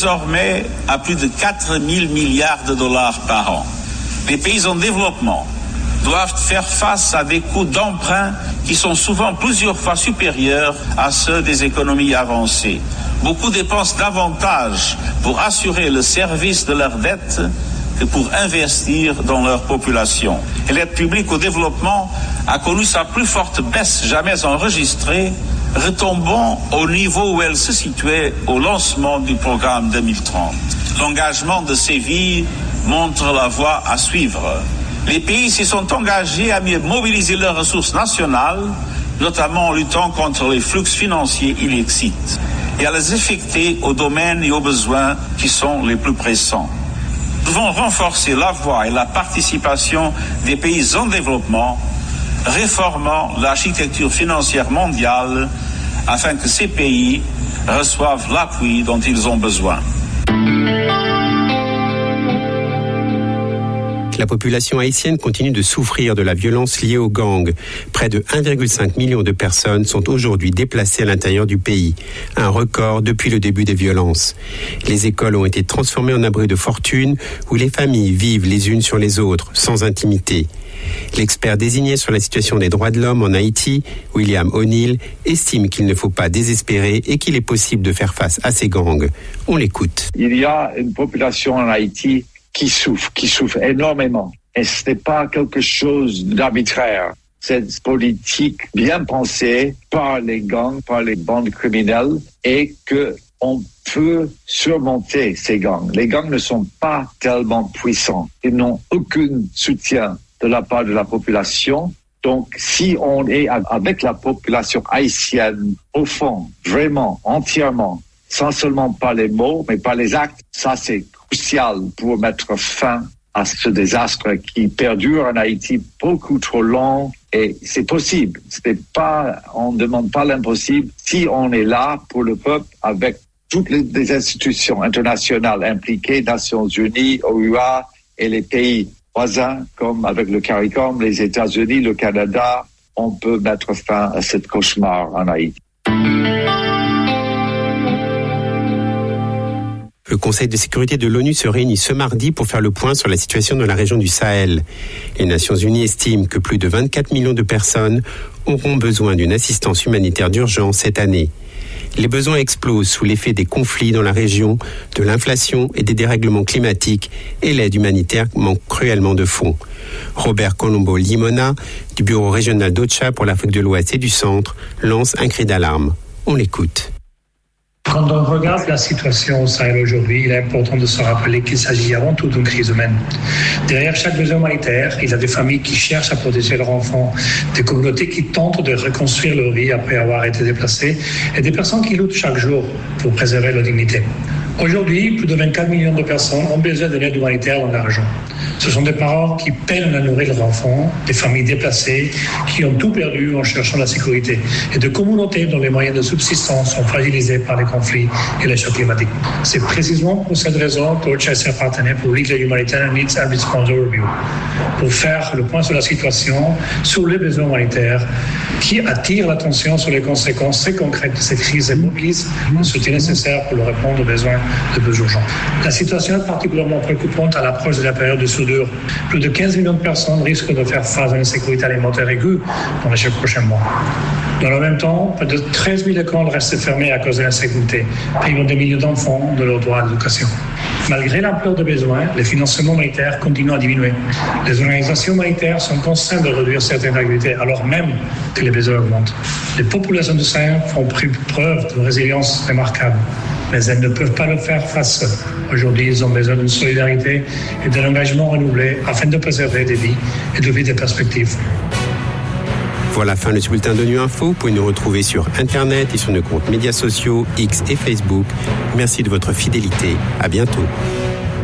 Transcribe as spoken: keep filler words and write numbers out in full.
désormais à plus de quatre mille milliards de dollars par an. Les pays en développement doivent faire face à des coûts d'emprunt qui sont souvent plusieurs fois supérieurs à ceux des économies avancées. Beaucoup dépensent davantage pour assurer le service de leurs dettes que pour investir dans leur population. Et l'aide publique au développement a connu sa plus forte baisse jamais enregistrée, retombant au niveau où elle se situait au lancement du programme deux mille trente. L'engagement de Séville montre la voie à suivre. Les pays s'y sont engagés à mieux mobiliser leurs ressources nationales, notamment en luttant contre les flux financiers illicites, et à les affecter aux domaines et aux besoins qui sont les plus pressants. Nous devons renforcer la voix et la participation des pays en développement, réformant l'architecture financière mondiale afin que ces pays reçoivent l'appui dont ils ont besoin. La population haïtienne continue de souffrir de la violence liée aux gangs. Près de un virgule cinq million de personnes sont aujourd'hui déplacées à l'intérieur du pays, un record depuis le début des violences. Les écoles ont été transformées en abris de fortune où les familles vivent les unes sur les autres, sans intimité. L'expert désigné sur la situation des droits de l'homme en Haïti, William O'Neill, estime qu'il ne faut pas désespérer et qu'il est possible de faire face à ces gangs. On l'écoute. Il y a une population en Haïti qui souffre, qui souffre énormément. Et ce n'est pas quelque chose d'arbitraire. C'est une politique bien pensée par les gangs, par les bandes criminelles, et qu'on peut surmonter ces gangs. Les gangs ne sont pas tellement puissants. Ils n'ont aucun soutien de la part de la population. Donc, si on est avec la population haïtienne, au fond, vraiment, entièrement, sans seulement par les mots, mais par les actes, ça c'est crucial pour mettre fin à ce désastre qui perdure en Haïti beaucoup trop long. Et c'est possible. C'est pas, on ne demande pas l'impossible si on est là pour le peuple avec toutes les, les institutions internationales impliquées, Nations Unies, O U A et les pays voisins comme avec le CARICOM, les États-Unis, le Canada. On peut mettre fin à ce cauchemar en Haïti. Le Conseil de sécurité de l'ONU se réunit ce mardi pour faire le point sur la situation dans la région du Sahel. Les Nations Unies estiment que plus de vingt-quatre millions de personnes auront besoin d'une assistance humanitaire d'urgence cette année. Les besoins explosent sous l'effet des conflits dans la région, de l'inflation et des dérèglements climatiques, et l'aide humanitaire manque cruellement de fonds. Robert Colombo Limona, du Bureau régional d'Ocha pour l'Afrique de l'Ouest et du Centre, lance un cri d'alarme. On l'écoute. Quand on regarde la situation au Sahel aujourd'hui, il est important de se rappeler qu'il s'agit avant tout d'une crise humaine. Derrière chaque besoin humanitaire, il y a des familles qui cherchent à protéger leurs enfants, des communautés qui tentent de reconstruire leur vie après avoir été déplacées, et des personnes qui luttent chaque jour pour préserver leur dignité. Aujourd'hui, plus de vingt-quatre millions de personnes ont besoin de l'aide humanitaire dans la région. Ce sont des parents qui peinent à nourrir leurs enfants, des familles déplacées qui ont tout perdu en cherchant la sécurité, et de communautés dont les moyens de subsistance sont fragilisés par les conflits et les chocs climatiques. C'est précisément pour cette raison qu'Ocha et ses partenaires publient le Humanitarian Needs and Response Review, pour faire le point sur la situation, sur les besoins humanitaires, qui attirent l'attention sur les conséquences très concrètes de cette crise et mobilisent le soutien nécessaire pour leur répondre aux besoins de plus urgents. La situation est particulièrement préoccupante à l'approche de la période de soudure. Plus de quinze millions de personnes risquent de faire face à une insécurité alimentaire aiguë dans les prochains mois. Dans le même temps, près de treize mille écoles restent fermées à cause de l'insécurité, privant des milliers d'enfants de leur droit à l'éducation. Malgré l'ampleur des besoins, les financements humanitaires continuent à diminuer. Les organisations humanitaires sont contraintes de réduire certaines activités alors même que les besoins augmentent. Les populations du Sahel font preuve d'une résilience remarquable, mais elles ne peuvent pas le faire face seules. Aujourd'hui, ils ont besoin d'une solidarité et d'un engagement renouvelé afin de préserver des vies et de vivre des perspectives. Voilà la fin de ce bulletin de Nu Info. Vous pouvez nous retrouver sur Internet et sur nos comptes médias sociaux, X et Facebook. Merci de votre fidélité. À bientôt.